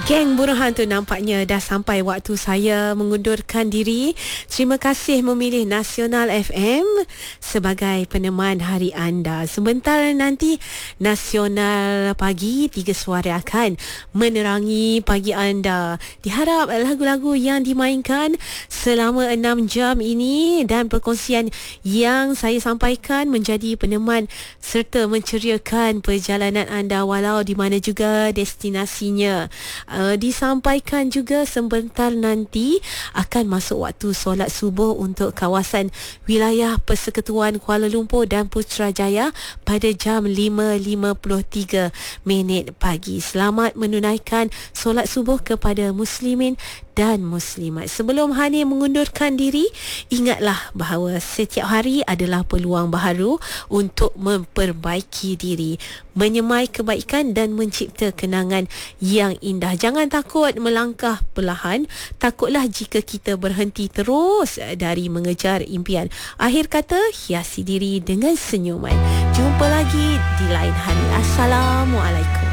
Geng Burung Hantu, nampaknya dah sampai waktu saya mengundurkan diri. Terima kasih memilih Nasional FM sebagai peneman hari anda. Sebentar nanti Nasional Pagi 3 Suara akan menerangi pagi anda. Diharap lagu-lagu yang dimainkan selama 6 jam ini dan perkongsian yang saya sampaikan menjadi peneman serta menceriakan perjalanan anda walau di mana juga destinasinya. Disampaikan juga sebentar nanti akan masuk waktu solat subuh untuk kawasan wilayah Persekutuan Kuala Lumpur dan Putrajaya pada jam 5.53 pagi. Selamat menunaikan solat subuh kepada muslimin dan muslimat. Sebelum Hani mengundurkan diri, ingatlah bahawa setiap hari adalah peluang baharu untuk memperbaiki diri, menyemai kebaikan dan mencipta kenangan yang indah. Jangan takut melangkah perlahan. Takutlah jika kita berhenti terus dari mengejar impian. Akhir kata, hiasi diri dengan senyuman. Jumpa lagi di lain hari. Assalamualaikum.